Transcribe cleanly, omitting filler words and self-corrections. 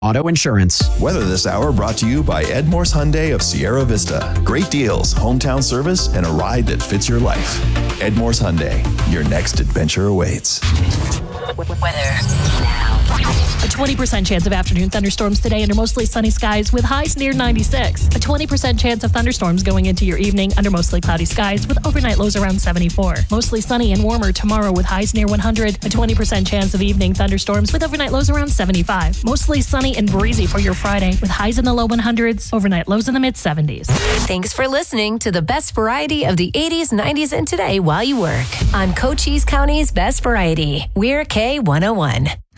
Auto Insurance. Weather this hour brought to you by Edmore's Hyundai of Sierra Vista. Great deals, hometown service, and a ride that fits your life. Edmore's Hyundai, your next adventure awaits. Weather now. A 20% chance of afternoon thunderstorms today under mostly sunny skies with highs near 96. A 20% chance of thunderstorms going into your evening under mostly cloudy skies with overnight lows around 74. Mostly sunny and warmer tomorrow with highs near 100. A 20% chance of evening thunderstorms with overnight lows around 75. Mostly sunny and breezy for your Friday with highs in the low 100s, overnight lows in the mid 70s. Thanks for listening to the best variety of the 80s, 90s, and today while you work on Cochise County's Best Variety. We're K101.